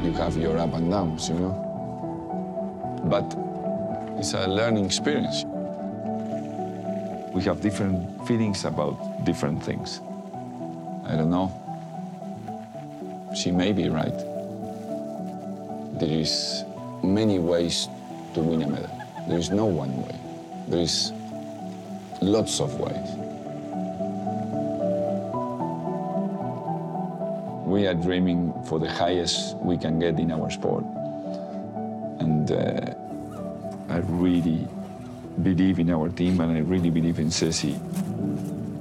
you have your up and downs, you know? But it's a learning experience. We have different feelings about different things. I don't know. She may be right. There is many ways to win a medal. There is no one way. There is lots of ways. We are dreaming for the highest we can get in our sport. And I really believe in our team, and I really believe in Ceci.